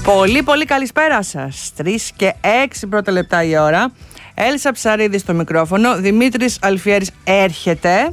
Πολύ πολύ καλησπέρα σας. 3 και 6 πρώτα λεπτά η ώρα. Έλισσα Ψαρίδη στο μικρόφωνο. Δημήτρης Αλφιέρης έρχεται.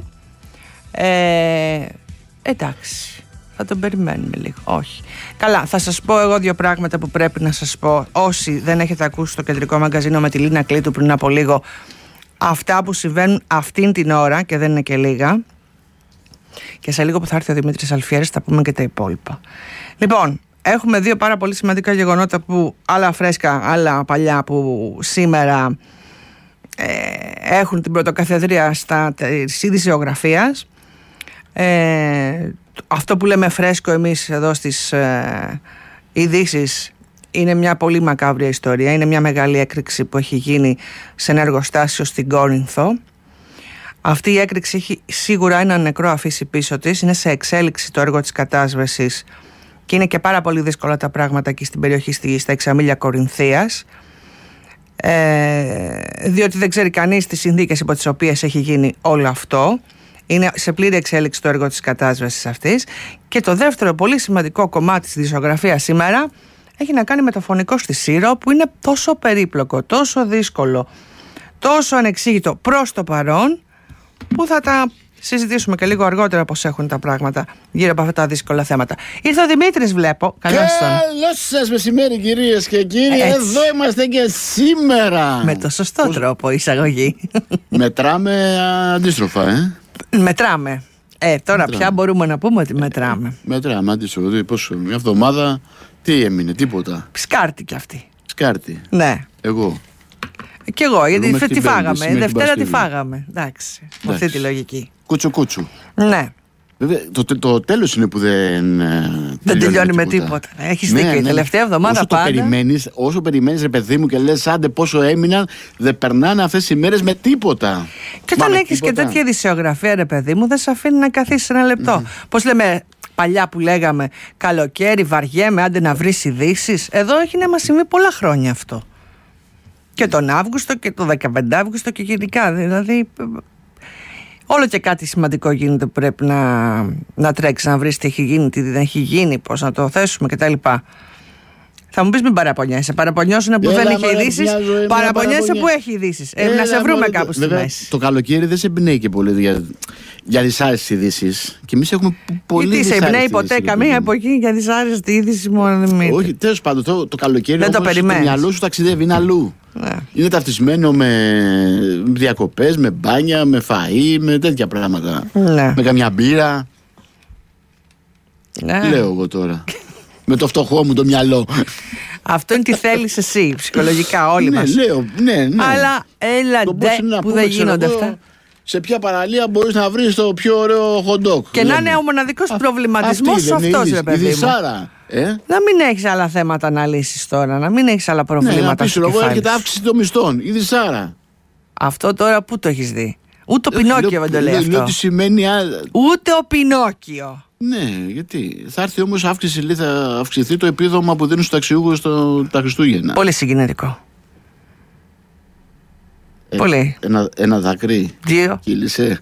Εντάξει, θα τον περιμένουμε λίγο. Όχι. Καλά, θα σας πω εγώ 2 πράγματα που πρέπει να σας πω. Όσοι δεν έχετε ακούσει το κεντρικό μαγκαζίνο με τη Λίνα Κλήτου πριν από λίγο, αυτά που συμβαίνουν αυτήν την ώρα, και δεν είναι και λίγα. Και σε λίγο που θα έρθει ο Δημήτρης Αλφιέρης θα πούμε και τα υπόλοιπα. Λοιπόν, έχουμε 2 πάρα πολύ σημαντικά γεγονότα, που άλλα φρέσκα, άλλα παλιά, που σήμερα έχουν την πρωτοκαθεδρία της ειδησιογραφίας. Αυτό που λέμε φρέσκο εμείς εδώ στις ειδήσεις είναι μια πολύ μακάβρια ιστορία. Είναι μια μεγάλη έκρηξη που έχει γίνει σε ένα εργοστάσιο στην Κόρινθο. Αυτή η έκρηξη έχει σίγουρα έναν νεκρό αφήσει πίσω της. Είναι σε εξέλιξη το έργο της κατάσβεσης και είναι και πάρα πολύ δύσκολα τα πράγματα εκεί στην περιοχή, στα Εξαμήλια Κορινθίας, διότι δεν ξέρει κανείς τις συνθήκες υπό τις οποίες έχει γίνει όλο αυτό. Είναι σε πλήρη εξέλιξη το έργο της κατάσβεσης αυτής. Και το δεύτερο πολύ σημαντικό κομμάτι της ειδησιογραφίας σήμερα έχει να κάνει με το φωνικό στη Σύρο, που είναι τόσο περίπλοκο, τόσο δύσκολο, τόσο ανεξήγητο προς το παρόν, που θα τα συζητήσουμε και λίγο αργότερα πώς έχουν τα πράγματα γύρω από αυτά τα δύσκολα θέματα. Ήρθε ο Δημήτρης, βλέπω. Καλώς σας μεσημέρι, κυρίες και κύριοι. Εδώ είμαστε και σήμερα. Με το σωστό τρόπο εισαγωγή. Μετράμε αντίστροφα, Μετράμε. Τώρα πια μπορούμε να πούμε ότι μετράμε. Μετράμε αντίστροφα. Πόσο, μια εβδομάδα, τι έμεινε, τίποτα. Σκάρτη κι αυτή. Σκάρτη. Ναι. Εγώ. Κι εγώ, γιατί τι φάγαμε. Δευτέρα τι φάγαμε. Εντάξει. Με αυτή τη λογική. Κούτσου. Ναι. Βέβαια, το τέλος είναι που δεν τελειώνει με τίποτα. Έχεις δίκιο. Η τελευταία εβδομάδα πάντα. Όσο περιμένεις, ρε παιδί μου, και λες άντε πόσο έμειναν, δεν περνάνε αυτές οι μέρες με τίποτα. Και όταν έχεις και τέτοια ειδησιογραφία, ρε παιδί μου, δεν σε αφήνει να καθίσεις ένα λεπτό. Πώς λέμε παλιά που λέγαμε καλοκαίρι, βαριέμαι, άντε να βρεις ειδήσεις. Εδώ έχει να μας συμβεί πολλά χρόνια αυτό. Και τον Αύγουστο και τον 15 Αύγουστο και γενικά. Δηλαδή, όλο και κάτι σημαντικό γίνεται που πρέπει να τρέξει, να βρεις τι έχει γίνει, τι δεν έχει γίνει, πώς να το θέσουμε κτλ. Θα μου πεις μην παραπονιέσαι. Παραπονιώσουν που δεν έχει ειδήσεις. Παραπονιέσαι που έχει ειδήσεις. Να σε βρούμε κάπου στη μέση. Το καλοκαίρι δεν σε εμπνέει και πολύ για δυσάρεστες ειδήσεις. Και εμείς έχουμε πολύ δυσάρεστες. Γιατί σε εμπνέει ποτέ καμία από εκείνη για δυσάρεστη είδηση μόνο? Όχι, τέλος πάντων, το καλοκαίρι δεν όμως το μυαλό σου ταξιδεύει, είναι αλλού. Ναι. Είναι ταυτισμένο με διακοπές, με μπάνια, με φαΐ, με τέτοια πράγματα. Ναι. Με καμιά μπύρα. Ναι. Λέω εγώ τώρα. Με το φτωχό μου το μυαλό. Αυτό είναι τι θέλεις εσύ, ψυχολογικά όλοι μας. Λέω, ναι. Αλλά έλα που δεν γίνονται αυτά. Σε ποια παραλία μπορείς να βρεις το πιο ωραίο hot dog? Και να είναι ο μοναδικός προβληματισμός σου αυτός, ρε παιδί μου. Να μην έχεις άλλα θέματα να λύσεις τώρα, να μην έχεις άλλα προβλήματα στο κεφάλι σου. Έρχεται αύξηση των μισθών, η Δυσάρα. Αυτό τώρα πού το έχεις δει? Ούτε ο Πινόκιο δεν το λέει αυτό. Λέω τι σημαίνει. Ούτε ο Πινόκιο. Ναι, γιατί θα έρθει όμως αύξηση, λέει, θα αυξηθεί το επίδομα που δίνουν στους ταξιούχους τα Χριστούγεννα. Πολύ συγκινητικό. Πολύ. Ένα δάκρυ. 2. Κύλησε.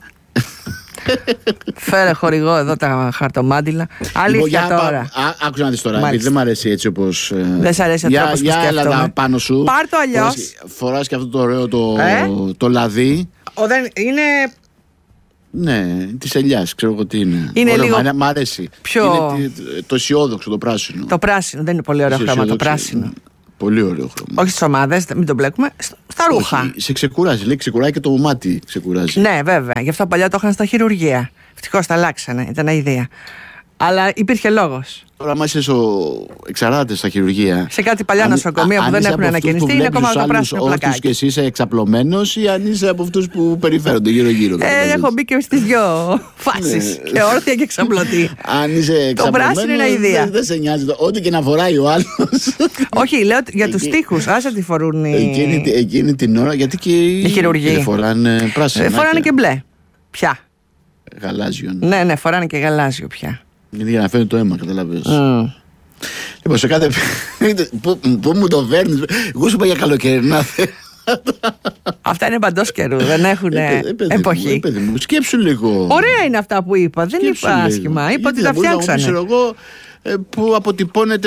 Φέρε χορηγό εδώ τα χαρτομάτιλα. Αλήθεια τώρα. Άκουσα να δεις τώρα. Δεν μ' αρέσει έτσι όπως. Δεν σ' αρέσει ο τρόπος που σκέφτομαι. Για έλα πάνω σου. Πάρ' το αλλιώς. Φοράς και αυτό το ωραίο το λαδί. Είναι. Ναι, της ελιάς, ξέρω εγώ τι είναι. Είναι ωραίο, λίγο. Μ' αρέσει. Είναι το αισιόδοξο, το πράσινο. Το πράσινο δεν είναι πολύ ωραίο χρώμα, το πράσινο. Πολύ ωραίο χρώμα. Όχι στις ομάδες, μην το μπλέκουμε. Στα ρούχα. Όχι, σε ξεκουράζει. Λέει ξεκουράει και το μάτι ξεκουράζει. Ναι, βέβαια. Γι' αυτό παλιά το είχαν στα χειρουργεία. Ευτυχώς τα αλλάξανε. Ήταν αηδία. Αλλά υπήρχε λόγος. Τώρα, άμα είσαι εξαράτες στα χειρουργεία. Σε κάτι παλιά νοσοκομεία που δεν έχουν ανακαινιστεί, είναι ακόμα το πράσινο πλακάκι. Και εσύ είσαι εξαπλωμένος, ή αν είσαι από αυτούς που περιφέρονται γύρω-γύρω? Έχω μπει και στις δυο φάσεις. Και όρθια και εξαπλωτή. Αν είσαι εξαπλωμένος, το πράσινο είναι αηδία. Δεν σε νοιάζει. Ό,τι και να φοράει ο άλλος. Όχι, λέω για τους τοίχους. Άσε τι φορούν εκείνη την ώρα, γιατί και οι χειρουργοί φοράνε πράσινο. Φοράνε και μπλε. Πια. Γαλάζιο. Ναι, φοράνε και γαλάζιο πια. Για να φαίνεται το αίμα, καταλαβαίνεις. Λοιπόν, σε κάθε. Πού μου το φέρνεις? Εγώ σου είπα για καλοκαιρινά θέματα. Αυτά είναι παντός καιρού, δεν έχουν εποχή. Παιδί μου, σκέψου λίγο. Ωραία είναι αυτά που είπα, δεν είπα άσχημα. Είπα ότι τα φτιάξανε. Εγώ που αποτυπώνεται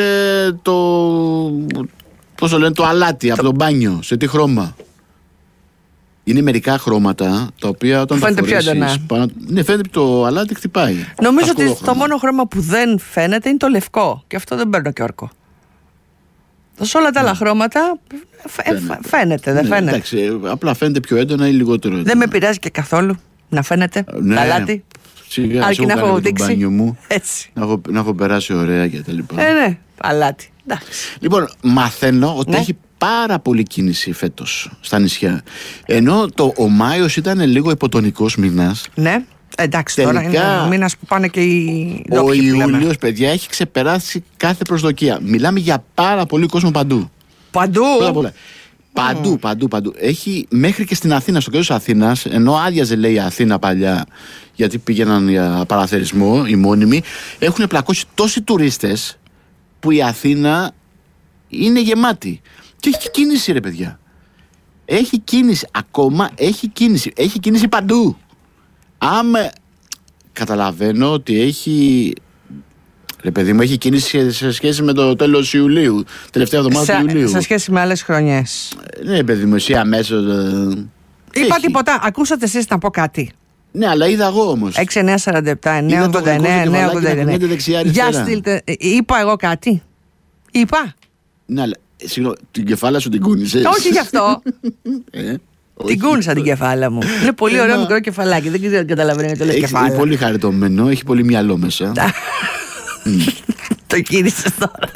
το αλάτι από το μπάνιο, σε τι χρώμα. Είναι μερικά χρώματα τα οποία όταν φαίνεται τα φορέσεις, πιο έντονα. Ναι, φαίνεται το αλάτι χτυπάει. Νομίζω ότι το μόνο χρώμα που δεν φαίνεται είναι το λευκό. Και αυτό δεν παίρνω και όρκο. Σε όλα τα άλλα χρώματα φαίνεται, δεν φαίνεται. Εντάξει, απλά φαίνεται πιο έντονα ή λιγότερο έντονα. Δεν με πειράζει και καθόλου να φαίνεται το αλάτι. Σιγά, αρκεί να έχω δείξει. Μπάνιο μου, έτσι. να έχω περάσει ωραία και τα λοιπά. Ναι, αλάτι. Εντάξει. Λοιπόν, μαθαίνω ότι έχει πάρα πολύ κίνηση φέτος στα νησιά. Ενώ ο Μάιος ήταν λίγο υποτονικός μήνας. Ναι. Εντάξει, τελικά, τώρα είναι ο μήνας που πάνε και οι ο Ιούλιος, παιδιά, έχει ξεπεράσει κάθε προσδοκία. Μιλάμε για πάρα πολύ κόσμο παντού. Παντού. Έχει μέχρι και στην Αθήνα, στο κέντρο της Αθήνας, ενώ άδειαζε, λέει, η Αθήνα παλιά, γιατί πήγαιναν για παραθερισμό οι μόνιμοι, έχουν πλακώσει τόσοι τουρίστες που η Αθήνα είναι γεμάτη. Και έχει κίνηση, ρε παιδιά. Έχει κίνηση, ακόμα έχει κίνηση. Έχει κίνηση παντού. Καταλαβαίνω ότι έχει. Ρε παιδί μου, έχει κίνηση σε σχέση με το τέλος Ιουλίου, τελευταία εβδομάδα του Ιουλίου. Σε σχέση με άλλες χρονιές. Ναι, παιδί μου, εσύ αμέσως. Είπα τίποτα. Ακούσατε εσείς να πω κάτι. Ναι, αλλά είδα εγώ όμως. 6-9-47-9-89-9-89. Για στείλτε. Είπα εγώ κάτι. Είπα. Ναι, αλλά συγγνώμη, την κεφάλα σου την κούνησες. Όχι γι' αυτό. Την κούνησα την κεφάλα μου. Είναι πολύ ωραίο μικρό κεφαλάκι. Δεν ξέρω αν καταλαβαίνετε το λες κεφάλα. Είναι πολύ χαριτωμένο, έχει πολύ μυαλό μέσα. Το κίνησες τώρα.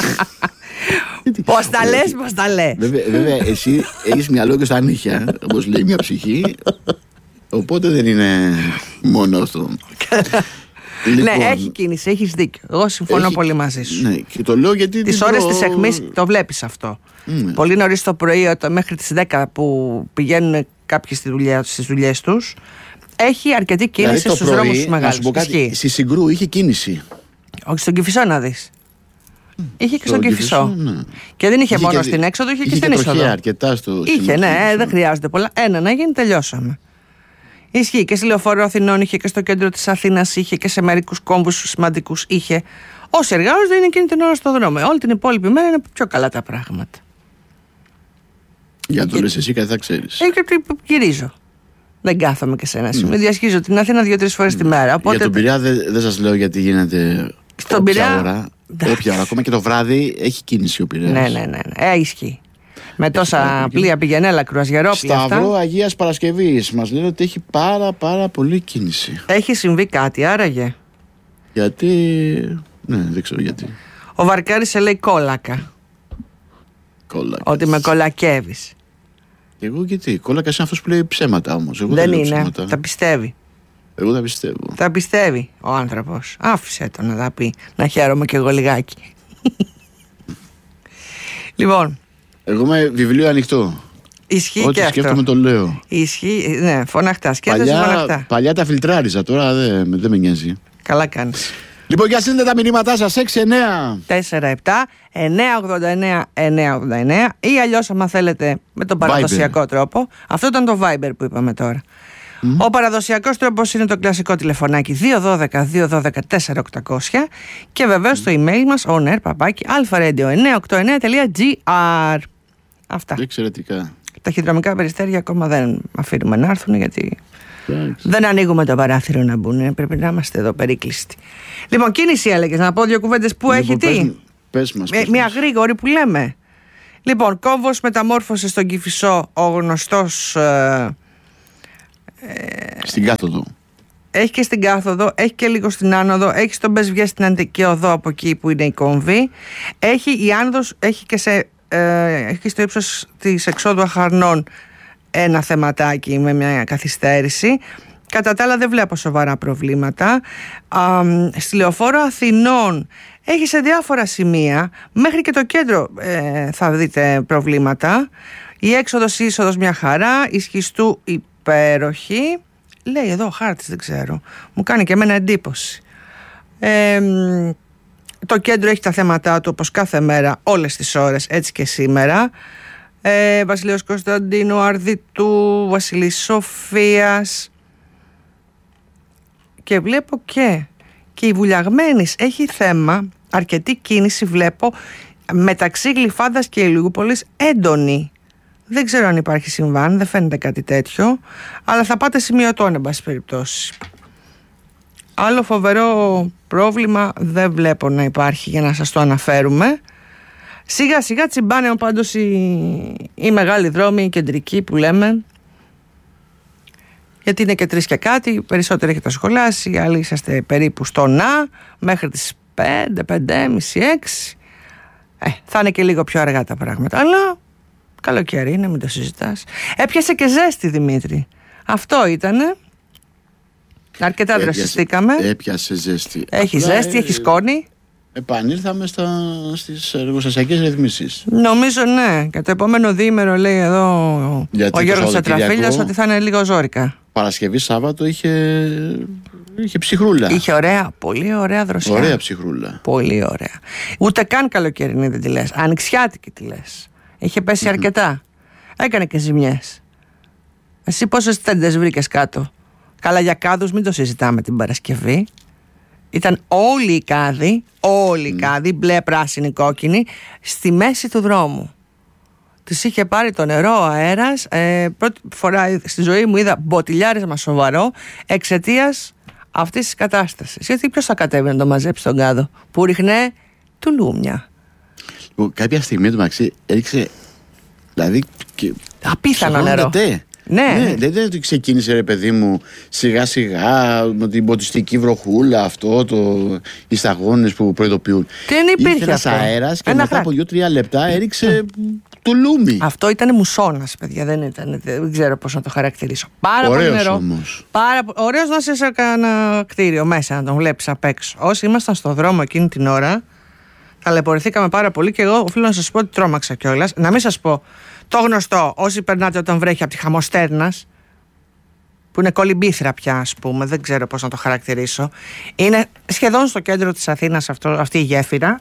Πώς τα λες. Βέβαια, εσύ έχεις μυαλό και στα νύχια, όπως λέει μια ψυχή. Οπότε δεν είναι μόνο αυτό. Ναι, έχει κίνηση, έχεις δίκιο. Εγώ συμφωνώ πολύ μαζί σου. Ναι, και το λέω γιατί. Τις ώρες της αιχμής το βλέπεις αυτό. Πολύ νωρίς το πρωί, μέχρι τις 10 που πηγαίνουν κάποιοι στις δουλειές τους, έχει αρκετή κίνηση δηλαδή στους δρόμους τους μεγάλους. Στη Συγκρού είχε κίνηση. Όχι, στον Κηφισό να δεις. Είχε και στον Κηφισό. Ναι. Και δεν είχε μόνο στην έξοδο, είχε και στην είσοδο. Είχε, ναι, δεν χρειάζεται πολλά. Ένα να γίνει, τελειώσαμε. Ισχύει και στη Λεωφόρο Αθηνών είχε και στο κέντρο της Αθήνας είχε και σε μερικούς κόμβους σημαντικούς είχε. Όσοι εργάζονται είναι εκείνη την ώρα στο δρόμο. Όλη την υπόλοιπη μέρα είναι πιο καλά τα πράγματα. Για το λες εσύ κάτι θα ξέρεις. Γιατί γυρίζω. Δεν κάθομαι και σε ένα σημείο. Διασχίζω την Αθήνα 2-3 φορές τη μέρα. Οπότε... Για τον Πειραιά δεν σας λέω γιατί γίνεται όποια ώρα. Όποια ώρα. Ακόμα και το βράδυ έχει κίνηση ο Πειραιάς. Ναι. Ισχύει. Με τόσα πλοία πηγενέλα, κρουαζιερόπλια. Σταυρό Αγίας Παρασκευής μας λένε ότι έχει πάρα πολύ κίνηση. Έχει συμβεί κάτι άραγε? Γιατί... Ναι, δεν ξέρω γιατί. Ο Βαρκάρης σε λέει κόλακα. Ότι με κολακεύεις. Εγώ γιατί? Κόλακας είναι αυτός που λέει ψέματα όμως. Εγώ δεν είναι, ψέματα. Τα πιστεύει. Εγώ τα πιστεύω. Τα πιστεύει ο άνθρωπος. Άφησε τον να τα πει. Να χαίρομαι κι εγώ λιγάκι. Λοιπόν. Εγώ είμαι βιβλίο ανοιχτό. Ισχύει ό,τι και αυτό. Σκέφτομαι το λέω. Ισχύει, ναι, φωναχτά. Σκέφτεσαι φωναχτά. Παλιά τα φιλτράριζα, τώρα δεν με νοιάζει. Καλά κάνεις. Λοιπόν, για στείλτε τα μηνύματά σας 6-9-4-7-989-989 ή αλλιώς άμα θέλετε με τον παραδοσιακό τρόπο. Αυτό ήταν το Viber που είπαμε τώρα. Ο παραδοσιακός τρόπος είναι το κλασικό τηλεφωνάκι 212-212-4800 και βεβαίως το email μας onair@alfaradio989.gr. Αυτά. Εξαιρετικά. Τα ταχυδρομικά περιστέρια ακόμα δεν αφήνουμε να έρθουν γιατί δεν ανοίγουμε το παράθυρο να μπουν. Πρέπει να είμαστε εδώ περίκλειστοι. Λοιπόν, κίνηση έλεγες, να πω δύο κουβέντες που έχει τι. Πες μας. Μια γρήγορη που λέμε. Λοιπόν, κόμβος μεταμόρφωσης στον Κηφισό, ο γνωστός. Στην κάθοδο. Έχει και στην κάθοδο, έχει και λίγο στην άνοδο, έχει στον Πεσβιέ στην Αντική Οδό από εκεί που είναι η κόμβη. Έχει η άνοδος, έχει και στο ύψος της εξόδου Αχαρνών ένα θεματάκι με μια καθυστέρηση. Κατά τα άλλα δεν βλέπω σοβαρά προβλήματα. Στη Λεωφόρο Αθηνών έχει σε διάφορα σημεία, μέχρι και το κέντρο θα δείτε προβλήματα. Η έξοδος, η είσοδος μια χαρά, η Σχιστού υπέροχη. Λέει εδώ ο χάρτης, δεν ξέρω. Μου κάνει και εμένα εντύπωση. Το κέντρο έχει τα θέματα του όπως κάθε μέρα, όλες τις ώρες, έτσι και σήμερα. Βασιλείος Κωνσταντίνου, Αρδιτού, Βασιλής Σοφίας. Και βλέπω και η Βουλιαγμένης έχει θέμα αρκετή κίνηση βλέπω μεταξύ Γλυφάδας και Ηλιούπολης, έντονη. Δεν ξέρω αν υπάρχει συμβάν, δεν φαίνεται κάτι τέτοιο, αλλά θα πάτε σημειωτών εν πάση περιπτώσει. Άλλο φοβερό πρόβλημα δεν βλέπω να υπάρχει για να σας το αναφέρουμε. Σιγά σιγά τσιμπάνε πάντως οι μεγάλοι δρόμοι, οι κεντρικοί που λέμε, γιατί είναι και 3 και κάτι, περισσότεροι έχετε σχολάσει, άλλοι είσαστε περίπου στο να, μέχρι τις 5, 5.30, 6. Θα είναι και λίγο πιο αργά τα πράγματα, αλλά καλοκαίρι είναι, μην το συζητάς. Έπιασε και ζέστη, Δημήτρη. Αυτό ήτανε. Αρκετά δραστηθήκαμε. Έπιασε ζέστη. Έχει ζέστη, έχει σκόνη. Επανήλθαμε στις εργοστασιακές ρυθμίσεις. Νομίζω ναι. Και το επόμενο διήμερο λέει εδώ ο Γιώργος Ατραφίλιας ότι θα είναι λίγο ζόρικα. Παρασκευή Σάββατο είχε ψυχρούλα. Είχε ωραία, πολύ ωραία δροσιά. Ωραία ψυχρούλα. Πολύ ωραία. Ούτε καν καλοκαιρινή δεν τη λες. Ανοιξιάτικη τη λες. Είχε πέσει αρκετά. Έκανε και ζημιές. Εσύ πόσες τέντες βρήκες κάτω? Καλά, για κάδους μην το συζητάμε την Παρασκευή. Ήταν όλοι οι κάδοι, μπλε, πράσινη, κόκκινη, στη μέση του δρόμου. Τις είχε πάρει το νερό, ο αέρας. Πρώτη φορά στη ζωή μου είδα μποτιλιάρισμα σοβαρό εξαιτίας αυτής της κατάστασης. Γιατί ποιος θα κατέβει να το μαζέψει τον κάδο που ρίχνε τουλούμια. Κάποια στιγμή το μεταξύ έριξε, δηλαδή, απίθανο νερό. Ναι, δεν το ξεκίνησε, ρε παιδί μου, σιγά σιγά με την ποτιστική βροχούλα, οι σταγόνες που προειδοποιούν. Δεν υπήρχε ένας αέρας και μετά από 2-3 λεπτά έριξε τουλούμι. Αυτό ήταν μουσώνας, παιδιά, δεν ξέρω πώς να το χαρακτηρίσω. Πάρα πολύ νερό. Όμως. Ωραίος να είσαι σε ένα κτίριο μέσα, να τον βλέπεις απ' έξω. Όσοι ήμασταν στον δρόμο εκείνη την ώρα, ταλαιπωρηθήκαμε πάρα πολύ και εγώ οφείλω να σας πω ότι τρόμαξα κιόλας. Να μην σας πω το γνωστό, όσοι περνάτε όταν βρέχει από τη Χαμοστέρνας, που είναι κολυμπήθρα πια, ας πούμε, δεν ξέρω πώς να το χαρακτηρίσω. Είναι σχεδόν στο κέντρο της Αθήνας αυτή η γέφυρα.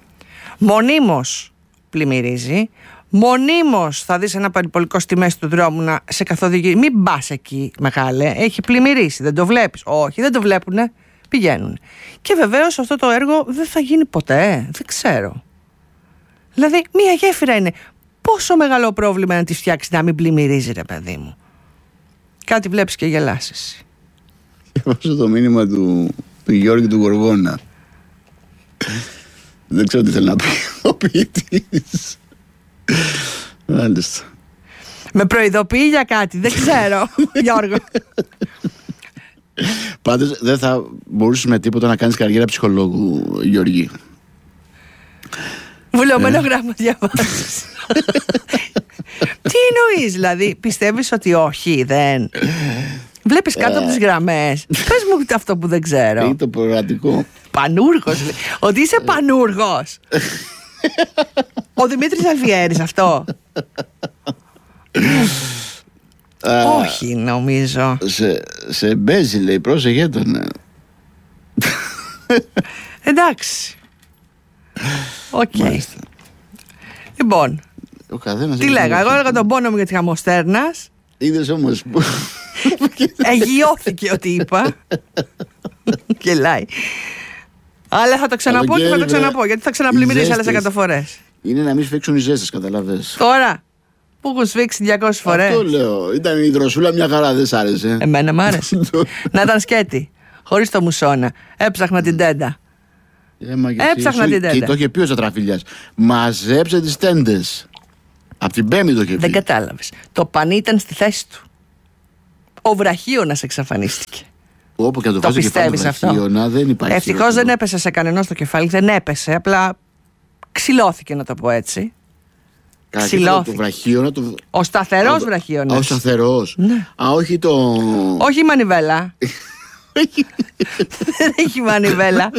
Μονίμως πλημμυρίζει. Μονίμως θα δεις ένα περιπολικό στη μέση του δρόμου να σε καθοδηγεί. Μην πας εκεί, μεγάλε, έχει πλημμυρίσει, δεν το βλέπεις? Όχι, δεν το βλέπουνε, πηγαίνουν. Και βεβαίως αυτό το έργο δεν θα γίνει ποτέ, δεν ξέρω. Δηλαδή, μία γέφυρα είναι. Πόσο μεγάλο πρόβλημα να τη φτιάξει να μην πλημμυρίζει, ρε παιδί μου? Κάτι βλέπεις και γελάσεις. Έβαζω το μήνυμα του Γιώργη του Γοργόνα. Δεν ξέρω τι θέλει να πει ο ποιητής. Μάλιστα. Με προειδοποιεί για κάτι, δεν ξέρω, Γιώργο. Πάντως δεν θα μπορούσες με τίποτα να κάνεις καριέρα ψυχολόγου, Γιώργη. Βουλωμένο γράμμα διαβάζεις. Τι εννοείς, δηλαδή? Πιστεύεις ότι όχι, δεν? Βλέπεις κάτω από τις γραμμές. Πες μου αυτό που δεν ξέρω. Είναι το προορατικό. Πανούργος. Ότι είσαι πανούργος. Ο Δημήτρης Αλφιέρης αυτό? Όχι, νομίζω. Σε μπέζει, λέει, πρόσεχε τον. Εντάξει. Οκ. Λοιπόν, τι λέγα, εγώ έλεγα τον πόνο μου για τη Χαμοστέρνας. Είδες όμως που εγιώθηκε ότι είπα. Γελάει. Αλλά θα το ξαναπώ και θα το ξαναπώ, γιατί θα ξαναπλημμυρίσει άλλες 100 φορές. Είναι να μην σφίξουν οι ζέστες, καταλαβες. Τώρα που έχουν σφίξει 200 φορές. Αυτό λέω. Ήταν η δροσούλα μια χαρά, δεν σ' άρεσε? Εμένα μ' άρεσε. Να ήταν σκέτη, χωρίς το μουσώνα. Έψαχνα την τέντα. Έψαχνα την τέντα. Και το είχε πει ο Ζατραφίλιας. Μαζέψε τις τέντες. Απ' την Πέμπτη το είχε πει. Δεν κατάλαβες. Το πανί ήταν στη θέση του. Ο βραχίωνας εξαφανίστηκε. Όπου και να το το πιστεύεις αυτό? Δεν υπάρχει. Ευτυχώς δεν έπεσε σε κανενός στο κεφάλι. Δεν έπεσε. Απλά ξυλώθηκε, να το πω έτσι. Ξυλώθηκε. Ο σταθερός βραχίωνας. Ο σταθερός. Ναι. Όχι το. Όχι η μανιβέλα. Δεν έχει μανιβέλα.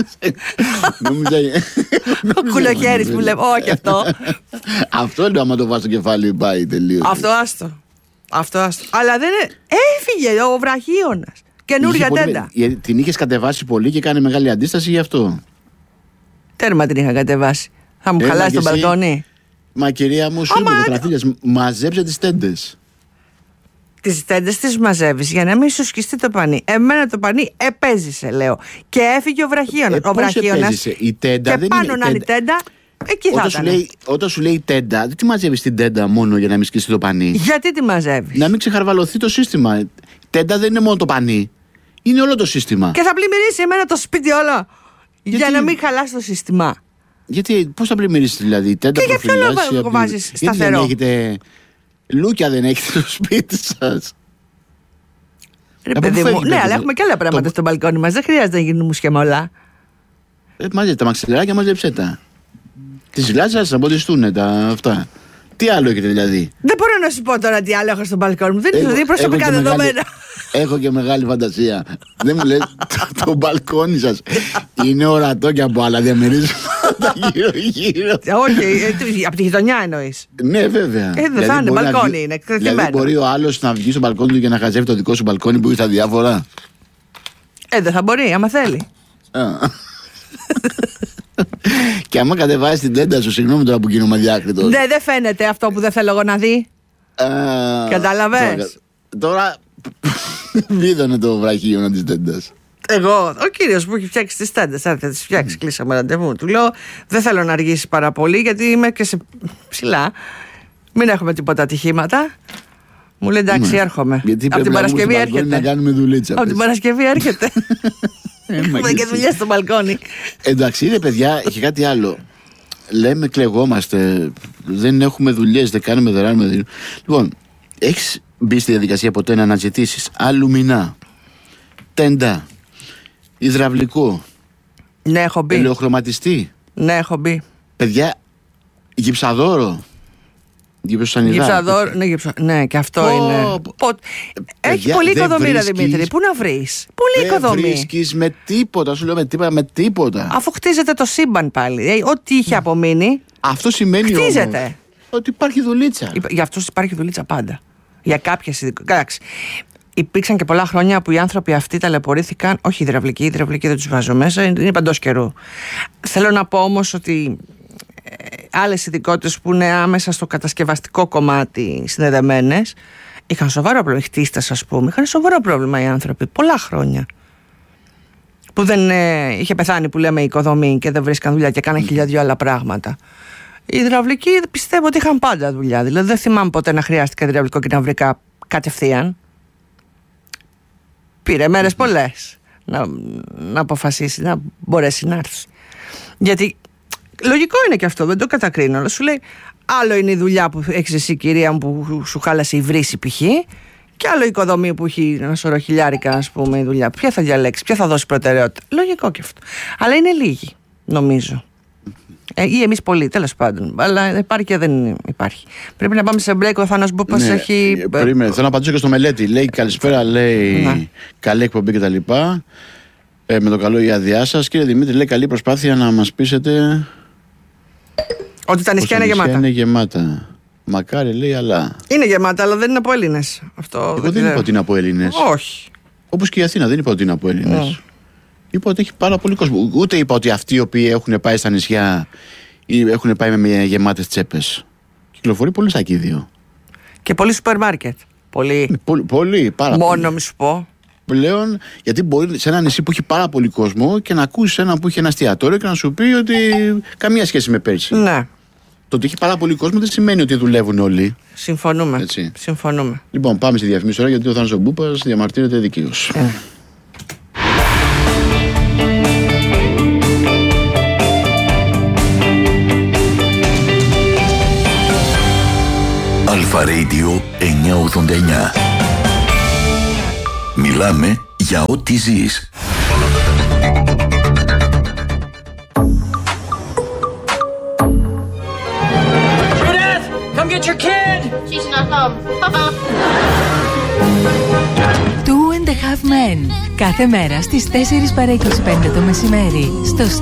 Ο κουλοχέρης που λέμε. Όχι αυτό. Αυτό λέω, άμα το βάζει στο κεφάλι πάει τελείως. Αυτό άστο. Αλλά δεν είναι. Έφυγε ο βραχίωνας. Καινούργια τέντα. Την είχες κατεβάσει πολύ και κάνει μεγάλη αντίσταση γι' αυτό. Τέρμα την είχα κατεβάσει. Θα μου χαλάσει τον μπαλκόνι. Μα κυρία μου, σου είπε ο Τραφίλιας, μαζέψε τις τέντες. Τις τέντες τις μαζεύεις για να μην σου σκιστεί το πανί. Εμένα το πανί επέζησε, λέω. Και έφυγε ο βραχίωνας. Ο βραχίωνας. Η τέντα και δεν πάνω είναι. να είναι η τέντα, εκεί θα ήταν. Όταν σου λέει τέντα, δεν τη μαζεύεις την τέντα μόνο για να μην σκιστεί το πανί. Γιατί τη μαζεύεις? Να μην ξεχαρβαλωθεί το σύστημα. Τέντα δεν είναι μόνο το πανί. Είναι όλο το σύστημα. Και θα πλημμυρίσει εμένα το σπίτι όλο. Για να μην χαλάσει το σύστημα. Γιατί, πώς θα πλημμυρίσει δηλαδή? Η τέντα και για ποιο λόγο το βάζεις σταθερό? Δεν έχετε. Λούκια δεν έχετε στο σπίτι σας? Ρε παιδί μου, ναι, αλλά έχουμε και άλλα πράγματα στο μπαλκόνι μας. Δεν χρειάζεται να γίνουν μουσχέμα όλα. Μάζε τα μαξιλαράκια, μαζέψε τα. Τις γλάτσες να μποντιστούν τα αυτά. Τι άλλο έχετε δηλαδή? Δεν μπορώ να σου πω τώρα τι άλλο έχω στο μπαλκόνι μου. Δεν είναι προσωπικά δεδομένα. Έχω και μεγάλη φαντασία. Δεν μου λες, το μπαλκόνι σας είναι ορατό και από άλλα διαμερίσματα γύρω-γύρω? Όχι, από τη γειτονιά εννοείς? Ναι, βέβαια. Δεν θα είναι, μπαλκόνι είναι εκτεθειμένο. Δηλαδή μπορεί ο άλλος να βγει στο μπαλκόνι του και να χαζεύει το δικό σου μπαλκόνι που έχει τα διάφορα? Δεν θα μπορεί, άμα θέλει. Και άμα κατεβάζει την τέντα σου, συγγνώμη τώρα που γίνομαι διάκριτος. Ναι, δεν φαίνεται αυτό που δεν θέλω εγώ να δει. Κατάλαβες? Τώρα βίδωνε το βραχίωνα της τέντας. Εγώ, ο κύριος που έχει φτιάξει τις τέντες, θα τις φτιάξει, κλείσαμε ραντεβού. Του λέω, δεν θέλω να αργήσει πάρα πολύ, γιατί είμαι και σε ψηλά. Μην έχουμε τίποτα ατυχήματα. Μου λέει εντάξει, έρχομαι. Από την Παρασκευή έρχεται. Να κάνουμε δουλίτσα. Από την Παρασκευή έρχεται. Έχουμε και δουλειά στο μπαλκόνι. Εντάξει, είναι παιδιά, και κάτι άλλο. Λέμε, κλεγόμαστε, δεν έχουμε δουλειές, δεν κάνουμε, δεν ράνουμε. Λοιπόν, έχεις μπει στη διαδικασία ποτέ να αναζητήσεις αλουμινά, τέντα, υδραυλικό? Ναι, έχω μπει. Ελαιοχρωματιστή? Ναι, έχω μπει. Παιδιά, γυψαδόρο? Γυψαδόρο, ναι, και αυτό είναι. Έχει πολύ οικοδομή, Δημήτρη. Πού να βρεις? Πολύ οικοδομή. Δεν βρίσκεις με τίποτα, σου λέω με τίποτα. Αφού χτίζεται το σύμπαν πάλι. Ό,τι είχε απομείνει. Αυτό σημαίνει χτίζεται. Όμως ότι υπάρχει δουλίτσα. Για αυτούς υπάρχει δουλίτσα πάντα. Για κάποιες ειδικότητες. Υπήρξαν και πολλά χρόνια που οι άνθρωποι αυτοί ταλαιπωρήθηκαν. Όχι υδραυλικοί δεν τους βάζω μέσα, είναι παντός καιρού. Θέλω να πω όμως ότι άλλες ειδικότητες που είναι άμεσα στο κατασκευαστικό κομμάτι συνδεδεμένες είχαν σοβαρό πρόβλημα. Οι χτίστες, ας πούμε, είχαν σοβαρό πρόβλημα οι άνθρωποι πολλά χρόνια. Που δεν είχε πεθάνει, που λέμε, η οικοδομή και δεν βρίσκαν δουλειά και κάναν χιλιάδιο άλλα πράγματα. Οι υδραυλικοί πιστεύω ότι είχαν πάντα δουλειά. Δηλαδή δεν θυμάμαι ποτέ να χρειάστηκα υδραυλικό και να βρήκα κατευθείαν. Πήρε μέρες πολλές να αποφασίσει, να μπορέσει να έρθει. Γιατί λογικό είναι και αυτό, δεν το κατακρίνω, αλλά σου λέει άλλο είναι η δουλειά που έχεις εσύ, κυρία μου, που σου χάλασε η βρύση π.χ. και άλλο η οικοδομή που έχει ένα σωρό χιλιάρικα, ας πούμε, η δουλειά. Ποια θα διαλέξει, ποια θα δώσει προτεραιότητα? Λογικό και αυτό. Αλλά είναι λίγοι, νομίζω. Ή εμείς πολλοί, τέλος πάντων. Αλλά υπάρχει και δεν υπάρχει. Πρέπει να πάμε σε break. Ο Θάνος Μπούπας έχει. Θέλω να απαντήσω και στο Μελέτη. Λέει καλησπέρα, λέει καλή εκπομπή κτλ. Με το καλό η άδειά σας. Κύριε Δημήτρη, λέει καλή προσπάθεια να μας πείσετε ότι τα νησιά είναι γεμάτα. Μακάρι, λέει, αλλά. Είναι γεμάτα, αλλά δεν είναι από Έλληνες. Εγώ δεν είπα ότι είναι από Έλληνες. Όχι. Όπως και η Αθήνα δεν είπα ότι είναι από Έλληνες. Είπα ότι έχει πάρα πολύ κόσμο. Ούτε είπα ότι αυτοί οι οποίοι έχουν πάει στα νησιά ή έχουν πάει με γεμάτες τσέπες. Κυκλοφορεί πολύ σακίδιο. Και πολύ σούπερ μάρκετ. Πολύ, πάρα πολύ. Μόνο μη σου πω. Πλέον, γιατί μπορεί σε ένα νησί που έχει πάρα πολύ κόσμο και να ακούσει έναν που έχει ένα εστιατόριο και να σου πει ότι καμία σχέση με πέρσι. Ναι. Το ότι έχει πάρα πολύ κόσμο δεν σημαίνει ότι δουλεύουν όλοι. Συμφωνούμε. Έτσι. Συμφωνούμε. Λοιπόν, πάμε στη διαφήμιση τώρα, γιατί ο Θάνος Μπούπας διαμαρτύρεται δικαίως. Αλφα Radio 989. Μιλάμε για ό,τι ζεις. Judith, come get your kid. She's not home. Two and a Half Men. Κάθε μέρα στις 4 παρά 25 το μεσημέρι στο